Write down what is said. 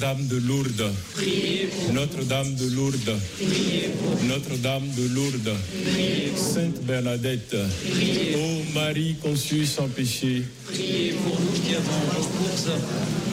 Notre-Dame de Lourdes, Notre-Dame de Lourdes, Notre-Dame de Lourdes, Sainte Bernadette, ô Marie conçue sans péché, priez pour nous qui avons recours